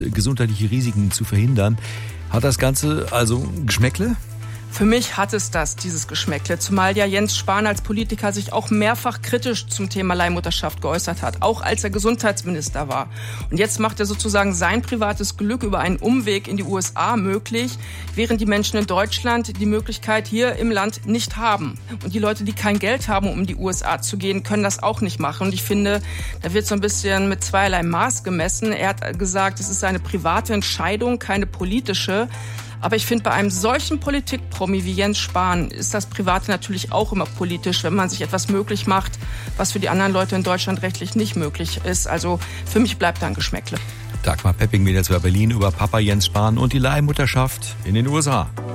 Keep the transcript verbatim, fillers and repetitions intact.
gesundheitliche Risiken zu verhindern. Hat das Ganze also Geschmäckle? Für mich hat es das, dieses Geschmäckle, zumal ja Jens Spahn als Politiker sich auch mehrfach kritisch zum Thema Leihmutterschaft geäußert hat, auch als er Gesundheitsminister war. Und jetzt macht er sozusagen sein privates Glück über einen Umweg in die U S A möglich, während die Menschen in Deutschland die Möglichkeit hier im Land nicht haben. Und die Leute, die kein Geld haben, um in die U S A zu gehen, können das auch nicht machen. Und ich finde, da wird so ein bisschen mit zweierlei Maß gemessen. Er hat gesagt, es ist eine private Entscheidung, keine politische. Aber ich finde, bei einem solchen Politikpromi wie Jens Spahn ist das Private natürlich auch immer politisch, wenn man sich etwas möglich macht, was für die anderen Leute in Deutschland rechtlich nicht möglich ist. Also für mich bleibt da ein Geschmäckle. Dagmar Pepping wieder zu Berlin über Papa Jens Spahn und die Leihmutterschaft in den U S A.